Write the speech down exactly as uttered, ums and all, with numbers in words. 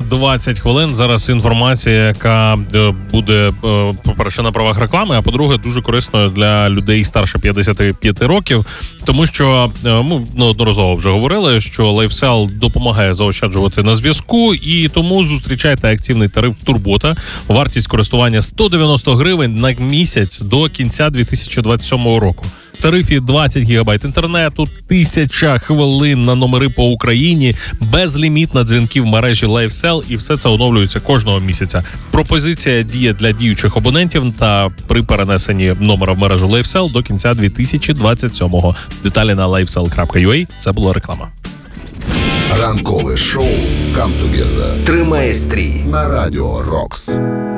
двадцять хвилин. Зараз інформація, яка буде, по-перше, на правах реклами, а по-друге, дуже корисною для людей старше п'ятдесят п'ять років, тому що ми неодноразово вже говорили, що LifeSell допомагає заощаджувати на зв'язку, і тому зустрічайте акційний тариф Турбота. Вартість користування сто дев'яносто гривень на місяць до кінця дві тисячі двадцять сьомого року. В тарифі двадцять гігабайт інтернету, тисяча хвилин на номери по Україні, безліміт на дзвінки в мережі LifeSell, і все це оновлюється кожного місяця. Пропозиція діє для діючих абонентів та при перенесенні номера в мережу LifeSell до кінця дві тисячі двадцять сьомого. Деталі на лайфсел крапка ю а. Це була реклама. Ранкове шоу «Come Together» «Тримає стрій» на Радіо Рокс.